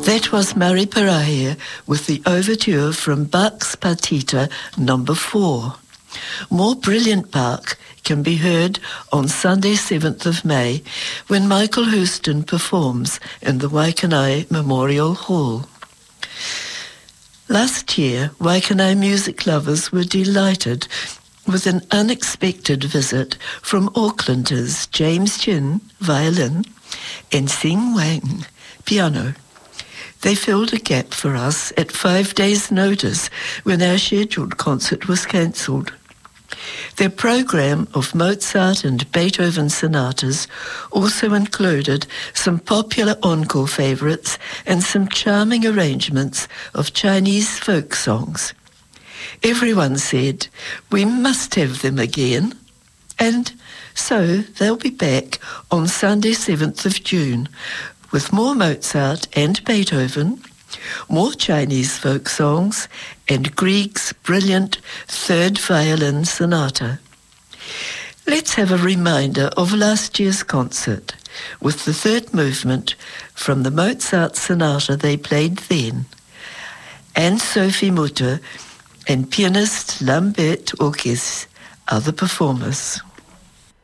That was Mari Parahia with the overture from Bach's Partita No. 4. More brilliant Bach can be heard on Sunday 7th of May when Michael Houston performs in the Waikanai Memorial Hall. Last year, Waikanai music lovers were delighted with an unexpected visit from Aucklanders James Chin, violin, and Sing Wang, piano. They filled a gap for us at 5 days' notice when our scheduled concert was cancelled. Their program of Mozart and Beethoven sonatas also included some popular encore favourites and some charming arrangements of Chinese folk songs. Everyone said, "We must have them again." And so they'll be back on Sunday 7th of June with more Mozart and Beethoven, more Chinese folk songs, and Grieg's brilliant third violin sonata. Let's have a reminder of last year's concert with the third movement from the Mozart sonata they played then, and Sophie Mutter and pianist Lambert Orkes are the performers.